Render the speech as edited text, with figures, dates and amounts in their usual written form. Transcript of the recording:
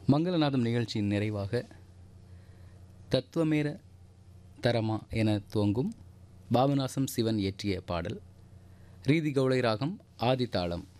மங்களநாதம் நிகழ்ச்சியின் நிறைவாக தத்துவமேர தரமா என துவங்கும் பாபநாசம் சிவன் இயற்றிய பாடல் ரீதி கௌளை ராகம் ஆதி தாளம்.